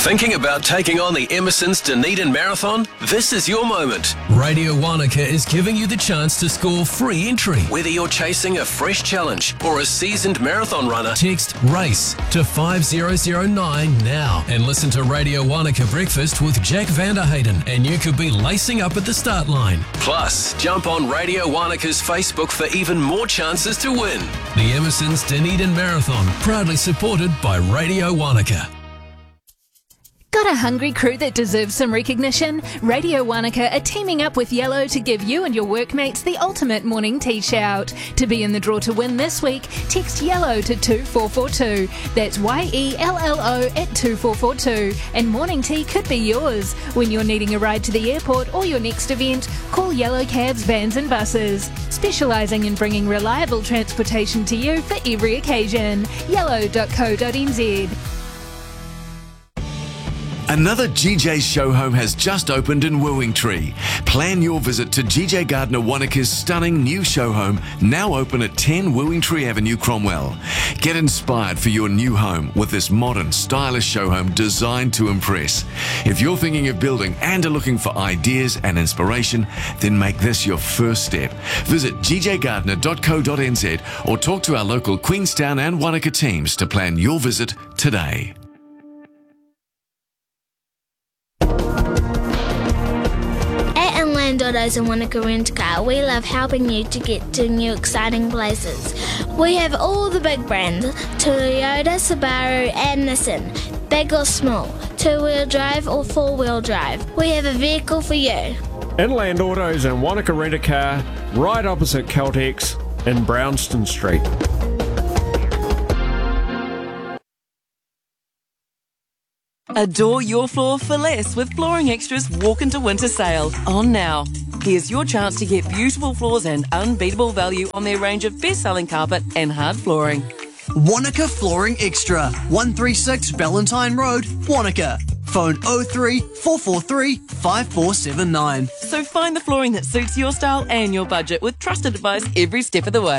Thinking about taking on the Emerson's Dunedin Marathon? This is your moment. Radio Wanaka is giving you the chance to score free entry. Whether you're chasing a fresh challenge or a seasoned marathon runner, text RACE to 5009 now and listen to Radio Wanaka Breakfast with Jack Vanderhayden and you could be lacing up at the start line. Plus, jump on Radio Wanaka's Facebook for even more chances to win. The Emerson's Dunedin Marathon, proudly supported by Radio Wanaka. Got a hungry crew that deserves some recognition? Radio Wanaka are teaming up with Yellow to give you and your workmates the ultimate morning tea shout. To be in the draw to win this week, text YELLOW to 2442. That's YELLO at 2442. And morning tea could be yours. When you're needing a ride to the airport or your next event, call Yellow Cabs, Vans and Buses. Specialising in bringing reliable transportation to you for every occasion. Yellow.co.nz. Another GJ's show home has just opened in Wooingtree. Plan your visit to GJ Gardner Wanaka's stunning new show home, now open at 10 Wooingtree Avenue, Cromwell. Get inspired for your new home with this modern, stylish show home designed to impress. If you're thinking of building and are looking for ideas and inspiration, then make this your first step. Visit gjgardner.co.nz or talk to our local Queenstown and Wanaka teams to plan your visit today. Autos and Wanaka Rent Car, we love helping you to get to new exciting places. We have all the big brands, Toyota, Subaru and Nissan, big or small, two-wheel drive or four-wheel drive. We have a vehicle for you. Inland Autos and Wanaka Rent a Car, right opposite Caltex in Brownston Street. Adore your floor for less with Flooring Extra's Walk into Winter sale on now. Here's your chance to get beautiful floors and unbeatable value on their range of best-selling carpet and hard flooring. Wanaka Flooring Extra, 136 Ballantyne Road, Wanaka. Phone 03 443 5479. So find the flooring that suits your style and your budget with trusted advice every step of the way.